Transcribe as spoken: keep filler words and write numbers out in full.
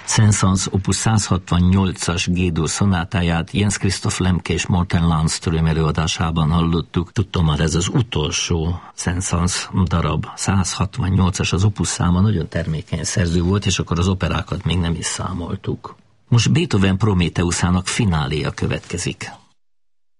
Saint-Saëns opus száz hatvannyolcas G-dur szonátáját Jens Christoph Lemke és Morten Landström előadásában hallottuk. Tudtom már, ez az utolsó Saint-Saëns darab, száz hatvannyolcas az opus száma, nagyon termékeny szerző volt, és akkor az operákat még nem is számoltuk. Most Beethoven Prométheusának fináléja következik.